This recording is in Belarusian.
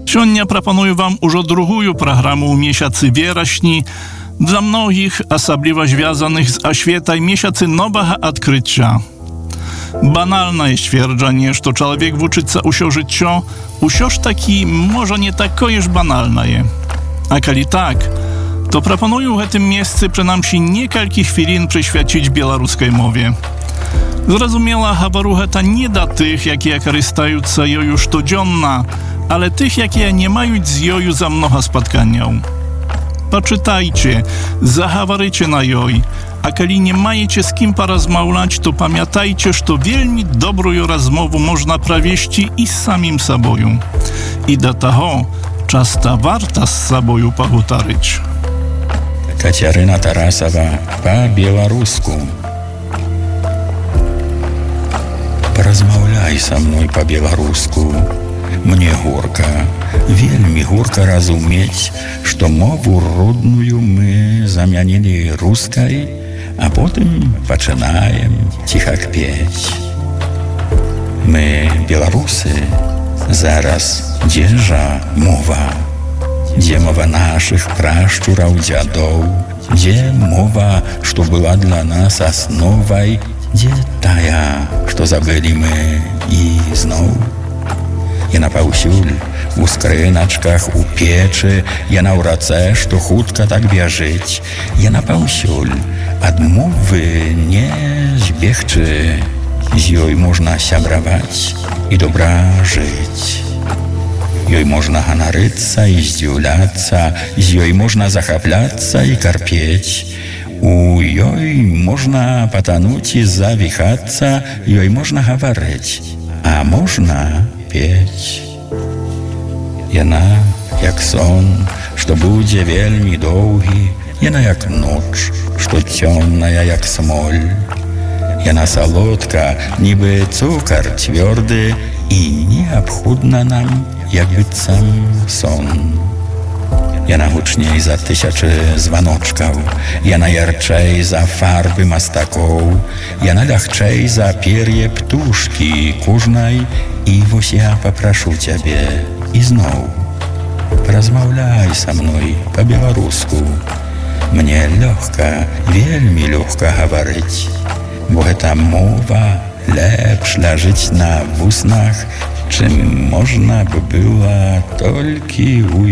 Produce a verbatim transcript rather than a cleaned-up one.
Сёння прапаную вам ужо другую праграму ў месяцы верасні. Dla mnogich, асабліва звязаnych z oświetaj miesiacy nowego odkrycia. Banalne jest twierdzenie, że człowiek wuczyca usio życio, usioż taki może nie takojeż banalne je. A kali tak, to proponuję w tym miejscu przynajmniej niekalki chwilin przyświecić białoruskiej mowie. Zrozumiała hawarucha ta nie da tych, jakie korystające joju sztodzionna, ale tych, jakie nie mają z joju za mnoha spotkanią. Poczytajcie, zahawarycie na joj, a kali nie majecie z kim porozmawiać, to pamiętajcie, że to wielmi dobrą rozmowę można prawieści i z samym saboju. I do tego czasta warta z saboju pochutaryć. Kaciaryna Tarasowa po białorusku. Porozmawiaj со mną po białorusku. Мне горько, вельми горько разуметь, что мову родную мы заменили русской, а потом начинаем тихо петь. Мы, белорусы, зараз держа мова, где мова наших пращуров, дядов, где мова, что была для нас основой, где тая, что забыли мы и снова. Яна паўсюль, у скрыначках, у печы, яна ў рацэ, што хутка так бяжыць. Яна паўсюль, ад мовы не збегчы. З ёй можна сябраваць і добра жыць. Ёй можна ганарыцца і здзіўляцца, з ёй можна захапляцца і карпець. У ёй можна патануць і завіхацца, ёй можна гаварыць, а можна петь. Яна, як сон, што будзе вельмі доўгі, яна як ноч, што цёмная, як смоль. Яна салодка, нібы цукар цвёрды, і неабходна нам, як быццам сон. Яна гучней за тысячы званочкаў, яна ярчэй за фарбы мастакоў, яна лягчэй за пер'е птушкі кожнай. І вось я попрошу цябе ізноў, размаўляй са мной по-беларуску. Мне лёгка, вельмі лёгка гаварыць, бо гэта мова лепш ляжыць на вуснах, чым можна бы было толькі у